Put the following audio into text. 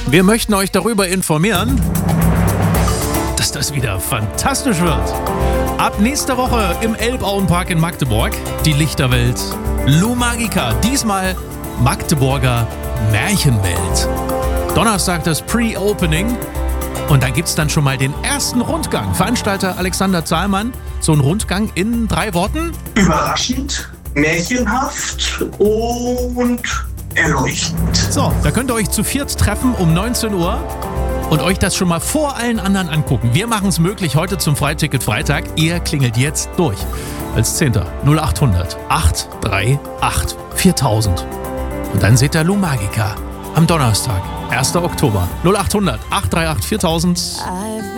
Wir möchten euch darüber informieren, dass das wieder fantastisch wird. Ab nächster Woche im Elbauenpark in Magdeburg die Lichterwelt Lou Magica. Diesmal Magdeburger Märchenwelt. Donnerstag das Pre-Opening und dann gibt's dann schon mal den ersten Rundgang. Veranstalter Alexander Zahlmann, so ein Rundgang in 3 Worten. Überraschend, märchenhaft und erleuchtend. So, da könnt ihr euch zu 4 treffen um 19 Uhr und euch das schon mal vor allen anderen angucken. Wir machen es möglich heute zum Freiticket Freitag. Ihr klingelt jetzt durch als 10. 0800 838 4000. Und dann seht ihr Lou Magica am Donnerstag, 1. Oktober. 0800 838 4000.